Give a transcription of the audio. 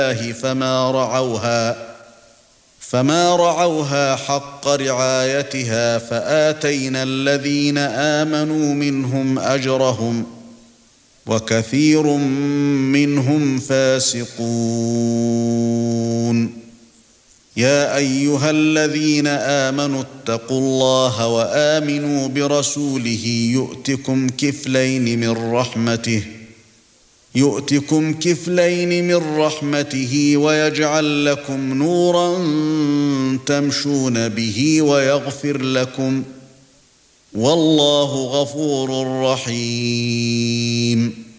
فما رعوها حق رعايتها فآتينا الذين آمنوا منهم أجرهم وكثير منهم فاسقون. يا أيها الذين آمنوا اتقوا الله وآمنوا برسوله يؤتكم كفلين من رحمته ويجعل لكم نورا تمشون به ويغفر لكم والله غفور رحيم.